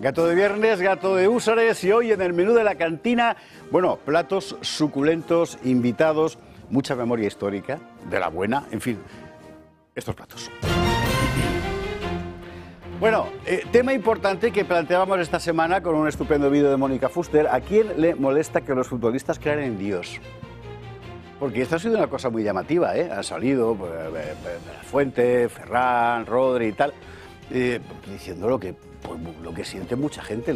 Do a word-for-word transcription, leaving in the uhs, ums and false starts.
Gato de viernes, gato de húsares y hoy en el menú de la cantina, bueno, platos suculentos, invitados, mucha memoria histórica, de la buena, en fin, estos platos. Bueno, eh, tema importante que planteábamos esta semana con un estupendo vídeo de Mónica Fuster. ¿A quién le molesta que los futbolistas crean en Dios? Porque esto ha sido una cosa muy llamativa, ¿eh? Han salido pues, eh, La Fuente, Ferran, Rodri y tal, eh, diciendo lo que, pues, lo que siente mucha gente.